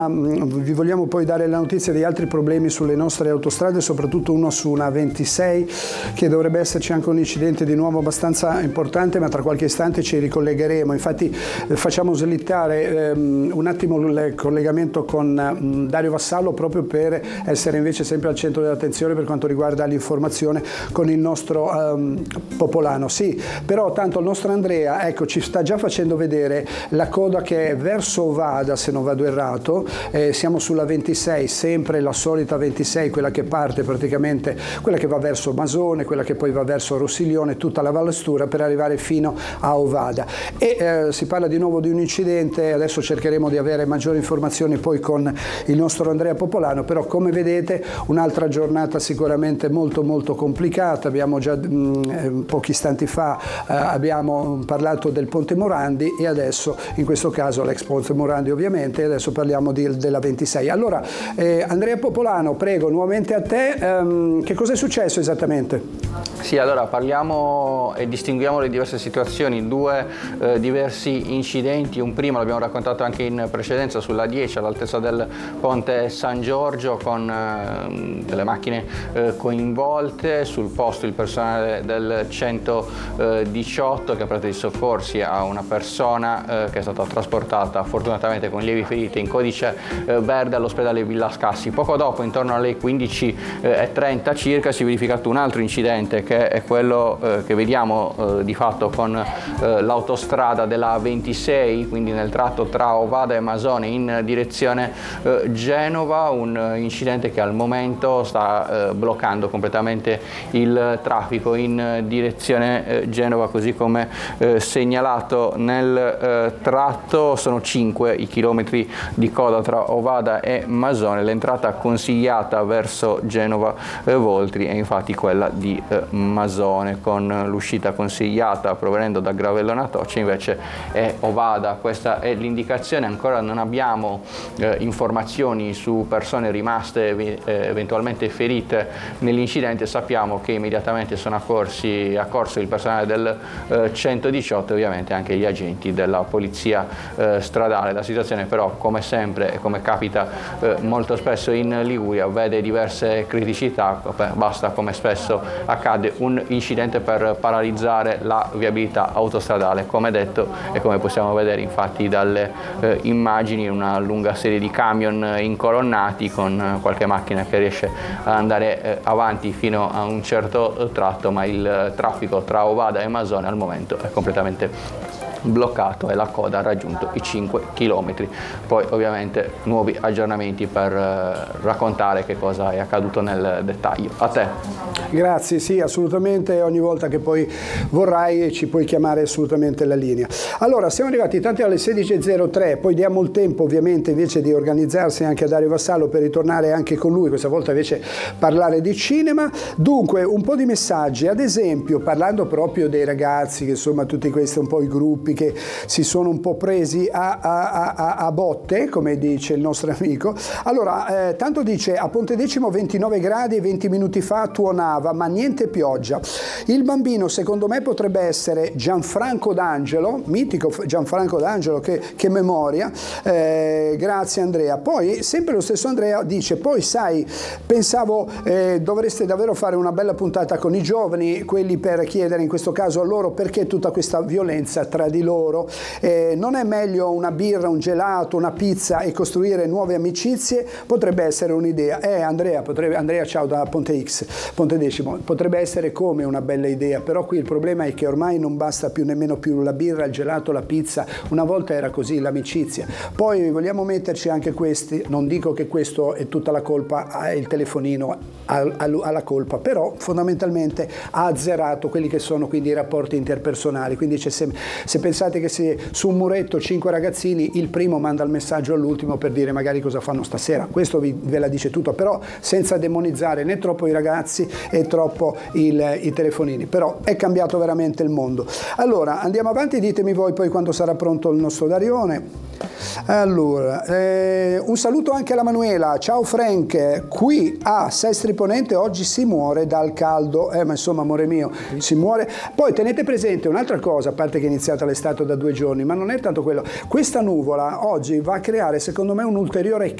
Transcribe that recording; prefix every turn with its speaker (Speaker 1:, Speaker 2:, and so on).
Speaker 1: Vi vogliamo poi dare la notizia di altri problemi sulle nostre autostrade, soprattutto uno su una 26, che dovrebbe esserci anche un incidente di nuovo abbastanza importante, ma tra qualche istante ci ricollegheremo. Infatti facciamo slittare un attimo il collegamento con Dario Vassallo, proprio per essere invece sempre al centro dell'attenzione per quanto riguarda l'informazione con il nostro popolano. Sì, però tanto il nostro Andrea, ecco, ci sta già facendo vedere la coda che è verso Ovada, se non vado errato. Siamo sulla 26, sempre la solita 26, quella che parte praticamente, quella che va verso Masone, quella che poi va verso Rossiglione, tutta la Vallastura per arrivare fino a Ovada. E si parla di nuovo di un incidente, adesso cercheremo di avere maggiori informazioni poi con il nostro Andrea Popolano, però come vedete un'altra giornata sicuramente molto molto complicata. Abbiamo già pochi istanti fa abbiamo parlato del Ponte Morandi e adesso in questo caso l'ex Ponte Morandi ovviamente, e adesso parliamo della 26. Allora Andrea Popolano, prego, nuovamente a te, che cosa è successo esattamente?
Speaker 2: Sì, allora parliamo e distinguiamo le diverse situazioni, due diversi incidenti. Un primo l'abbiamo raccontato anche in precedenza sulla 10 all'altezza del Ponte San Giorgio, con delle macchine coinvolte, sul posto il personale del 118 che ha prestato i soccorsi a una persona che è stata trasportata fortunatamente con lievi ferite in codice verde all'ospedale Villa Scassi. Poco dopo, intorno alle 15:30 circa, si è verificato un altro incidente, che è quello che vediamo di fatto con l'autostrada della 26, quindi nel tratto tra Ovada e Masone in direzione Genova, un incidente che al momento sta bloccando completamente il traffico in direzione Genova, così come segnalato nel tratto. Sono 5 i chilometri di coda tra Ovada e Masone, l'entrata consigliata verso Genova Voltri è infatti quella di Masone, con l'uscita consigliata provenendo da Gravellona Toccia invece è Ovada. Questa è l'indicazione, ancora non abbiamo informazioni su persone rimaste eventualmente ferite nell'incidente. Sappiamo che immediatamente sono accorso il personale del 118 e ovviamente anche gli agenti della polizia stradale. La situazione però, come sempre e come capita molto spesso in Liguria, vede diverse criticità. Basta, come spesso accade, un incidente per paralizzare la viabilità autostradale, come detto e come possiamo vedere infatti dalle immagini, una lunga serie di camion incolonnati con qualche macchina che riesce ad andare avanti fino a un certo tratto, ma il traffico tra Ovada e Masone al momento è completamente bloccato e la coda ha raggiunto i 5 km. Poi ovviamente nuovi aggiornamenti per raccontare che cosa è accaduto nel dettaglio. A te.
Speaker 1: Grazie, sì, assolutamente, ogni volta che poi vorrai ci puoi chiamare assolutamente la linea. Allora, siamo arrivati tanto alle 16:03, poi diamo il tempo ovviamente invece di organizzarsi anche a Dario Vassallo per ritornare anche con lui, questa volta invece parlare di cinema. Dunque, un po' di messaggi, ad esempio, parlando proprio dei ragazzi, che insomma tutti questi un po' i gruppi che si sono un po' presi a botte, come dice il nostro amico. Allora, tanto dice, a Pontedecimo 29 gradi e 20 minuti fa tuonava, ma niente pioggia. Il bambino secondo me potrebbe essere Gianfranco D'Angelo, mitico Gianfranco D'Angelo, che memoria. Grazie Andrea. Poi sempre lo stesso Andrea dice, poi sai, pensavo dovreste davvero fare una bella puntata con i giovani, quelli per chiedere in questo caso a loro perché tutta questa violenza tra di loro. Non è meglio una birra, un gelato, una pizza e costruire nuove amicizie? Potrebbe essere un'idea. Andrea, ciao da Pontedecimo, potrebbe essere come una bella idea, però qui il problema è che ormai non basta più nemmeno più la birra, il gelato, la pizza. Una volta era così, l'amicizia. Poi vogliamo metterci anche questi, non dico che questo è tutta la colpa, il telefonino ha la colpa, però fondamentalmente ha azzerato quelli che sono quindi i rapporti interpersonali. Quindi se pensate che se su un muretto 5 ragazzini, il primo manda il messaggio all'ultimo per dire magari cosa fanno stasera, questo ve la dice tutto, però senza demonizzare né troppo i ragazzi e troppo i telefonini. Però è cambiato veramente il mondo. Allora andiamo avanti, ditemi voi poi quando sarà pronto il nostro Darione. Allora, un saluto anche alla Manuela. Ciao Frank, qui a Sestri Ponente oggi si muore dal caldo, ma insomma amore mio, si muore. Poi tenete presente un'altra cosa, a parte che è iniziata l'estate da 2 giorni, ma non è tanto quello. Questa nuvola oggi va a creare secondo me un ulteriore